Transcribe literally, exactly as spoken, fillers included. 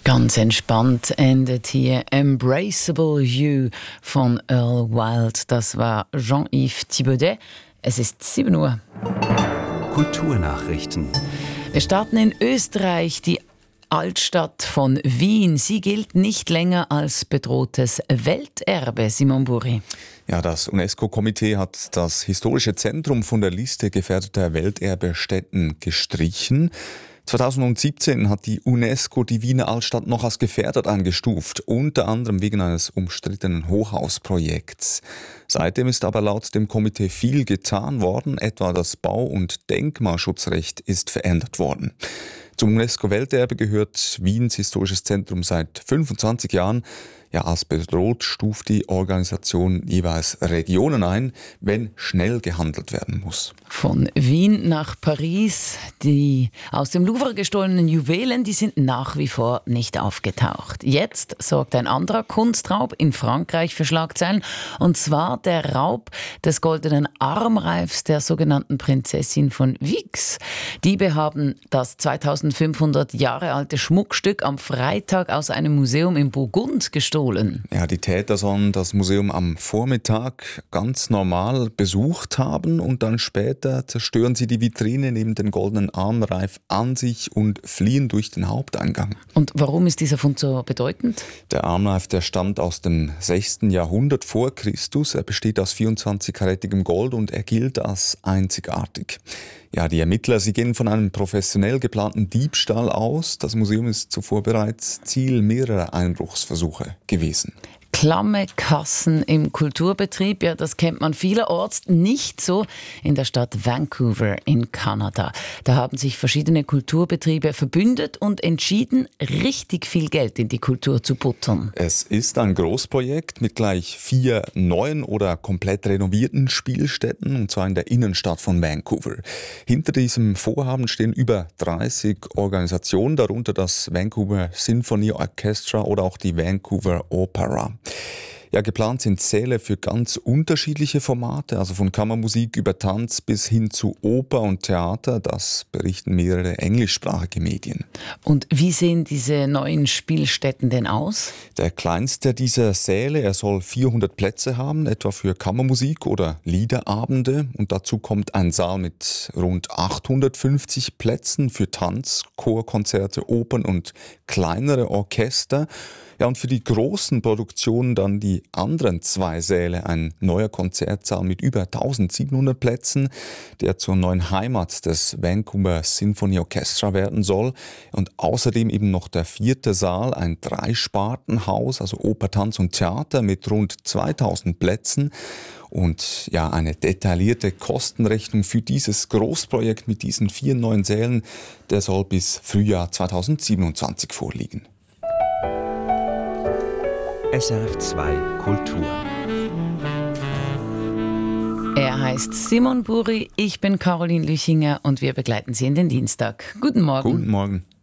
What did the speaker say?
Ganz entspannt endet hier Embraceable You von Earl Wild. Das war Jean-Yves Thibaudet. Es ist sieben Uhr. Kulturnachrichten. Wir starten in Österreich. Die Altstadt von Wien. Sie gilt nicht länger als bedrohtes Welterbe. Simon Buri. Ja, das UNESCO-Komitee hat das historische Zentrum von der Liste gefährdeter Welterbestätten gestrichen. zweitausendsiebzehn hat die UNESCO die Wiener Altstadt noch als gefährdet eingestuft, unter anderem wegen eines umstrittenen Hochhausprojekts. Seitdem ist aber laut dem Komitee viel getan worden, etwa das Bau- und Denkmalschutzrecht ist verändert worden. Zum UNESCO-Welterbe gehört Wiens historisches Zentrum seit fünfundzwanzig Jahren. Ja, als bedroht stuft die Organisation jeweils Regionen ein, wenn schnell gehandelt werden muss. Von Wien nach Paris. Die aus dem Louvre gestohlenen Juwelen, die sind nach wie vor nicht aufgetaucht. Jetzt sorgt ein anderer Kunstraub in Frankreich für Schlagzeilen. Und zwar der Raub des goldenen Armreifs der sogenannten Prinzessin von Wix. Diebe haben das zweitausendfünfhundert Jahre alte Schmuckstück am Freitag aus einem Museum in Burgund gestohlen. Ja, die Täter sollen das Museum am Vormittag ganz normal besucht haben und dann später zerstören sie die Vitrine neben den goldenen Armreif an sich und fliehen durch den Haupteingang. Und warum ist dieser Fund so bedeutend? Der Armreif, der stammt aus dem sechsten Jahrhundert vor Christus. Er besteht aus vierundzwanzig-karätigem Gold und er gilt als einzigartig. Ja, die Ermittler, sie gehen von einem professionell geplanten Diebstahl aus. Das Museum ist zuvor bereits Ziel mehrerer Einbruchsversuche gewesen. Klamme Kassen im Kulturbetrieb, ja, das kennt man vielerorts, nicht so in der Stadt Vancouver in Kanada. Da haben sich verschiedene Kulturbetriebe verbündet und entschieden, richtig viel Geld in die Kultur zu buttern. Es ist ein Großprojekt mit gleich vier neuen oder komplett renovierten Spielstätten, und zwar in der Innenstadt von Vancouver. Hinter diesem Vorhaben stehen über dreißig Organisationen, darunter das Vancouver Symphony Orchestra oder auch die Vancouver Opera. Ja, geplant sind Säle für ganz unterschiedliche Formate, also von Kammermusik über Tanz bis hin zu Oper und Theater. Das berichten mehrere englischsprachige Medien. Und wie sehen diese neuen Spielstätten denn aus? Der kleinste dieser Säle, er soll vierhundert Plätze haben, etwa für Kammermusik oder Liederabende. Und dazu kommt ein Saal mit rund achthundertfünfzig Plätzen für Tanz, Chorkonzerte, Opern und kleinere Orchester. Ja, und für die großen Produktionen dann die anderen zwei Säle, ein neuer Konzertsaal mit über eintausendsiebenhundert Plätzen, der zur neuen Heimat des Vancouver Symphony Orchestra werden soll. Und außerdem eben noch der vierte Saal, ein Dreispartenhaus, also Oper, Tanz und Theater mit rund zweitausend Plätzen. Und ja, eine detaillierte Kostenrechnung für dieses Großprojekt mit diesen vier neuen Sälen, der soll bis Frühjahr zweitausendsiebenundzwanzig vorliegen. S R F zwei Kultur. Er heißt Simon Buri, ich bin Caroline Lüchinger und wir begleiten Sie in den Dienstag. Guten Morgen. Guten Morgen.